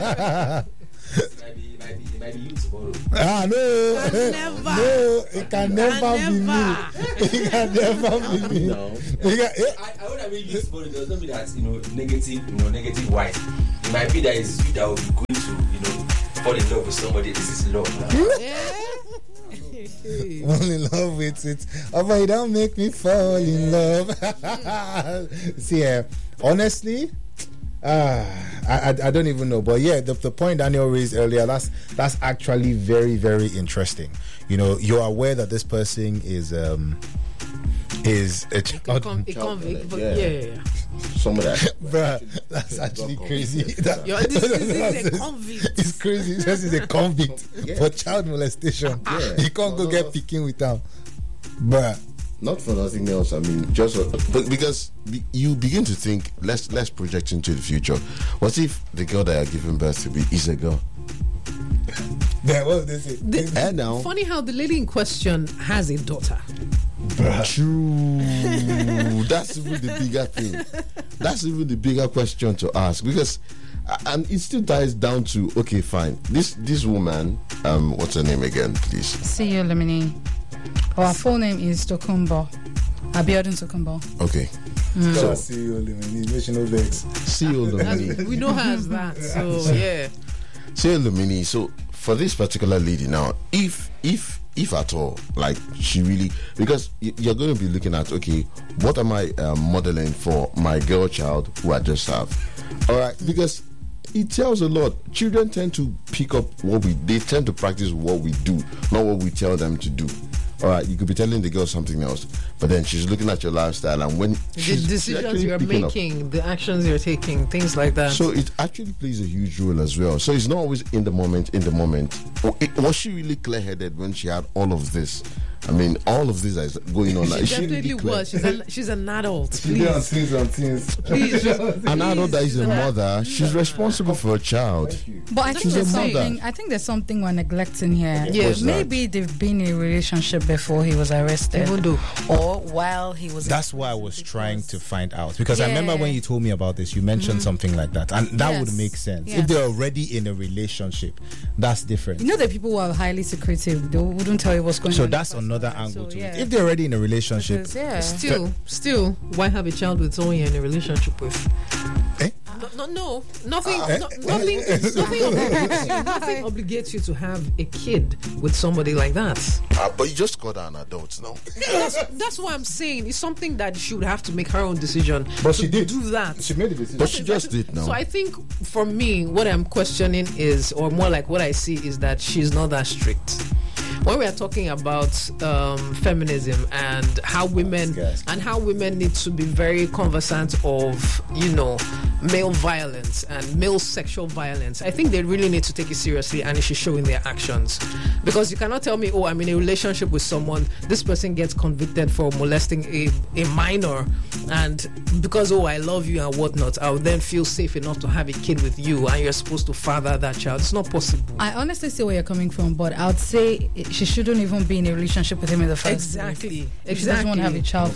It might be you tomorrow. No, it can never be me. It can never be me. No. I would have been you tomorrow. It does not mean that negative wise. It might be that it's you that will be going to fall in love with somebody. This is love. Fall in love with it. Oh, but it don't make me fall in love. See, honestly, I don't even know. But yeah, the point Daniel raised earlier, that's actually very, very interesting. You're aware that this person is a convict. But yeah. Some of that. Bruh, that's actually crazy. This is a convict. It's crazy. This is a convict for child molestation. Yeah. You can't go get picking with them. Bruh. Not for nothing else. I mean, just but because you begin to think, let's project into the future. What if the girl that you're giving birth to is a girl? Yeah, what they say? And now, funny how the lady in question has a daughter. True. That's even the bigger thing. That's even the bigger question to ask, because, and it still ties down to, okay, fine. This woman, what's her name again, please? CEO Lemini. Our full name is Tokumbo. Abiodun Tokumbo. Okay. So CEO Lemini, national vex. CEO Lemini. We know her as that. So yeah. CEO Lemini. So for this particular lady now, if at all, like she really, because you're going to be looking at, okay, what am I modeling for my girl child who I just have? All right, because it tells a lot. Children tend to pick up they tend to practice what we do, not what we tell them to do. All right, you could be telling the girl something else, but then she's looking at your lifestyle, and when the decisions you're making, the actions you're taking, things like that. So it actually plays a huge role as well. So it's not always in the moment. Was she really clear-headed when she had all of this? I mean, all of this is going on. She definitely was. She's an adult. Please. Please. An adult that is a mother, she's responsible for a child. But I think there's something we're neglecting here. Yeah. Maybe they've been in a relationship before he was arrested. Or while he was. That's why I was trying to find out. Because I remember when you told me about this, you mentioned something like that. And that would make sense. Yeah. If they're already in a relationship, that's different. The people who are highly secretive, they wouldn't tell you what's going on. So that's another angle to it. If they're already in a relationship, still, why have a child with someone you're in a relationship with? Nothing obligates you to have a kid with somebody like that. But you just got an adult, no? That's what I'm saying. It's something that she would have to make her own decision. But she did do that. She made the decision. But she just did now. So I think for me, what I'm questioning is, or more like what I see is that she's not that strict. When we are talking about feminism and how women need to be very conversant of male violence and male sexual violence, I think they really need to take it seriously, and it should show in their actions. Because you cannot tell me, I'm in a relationship with someone, this person gets convicted for molesting a minor, and because I love you and whatnot, I would then feel safe enough to have a kid with you, and you're supposed to father that child. It's not possible. I honestly see where you're coming from, but I would say she shouldn't even be in a relationship with him in the first place. Exactly. If she doesn't want to have a child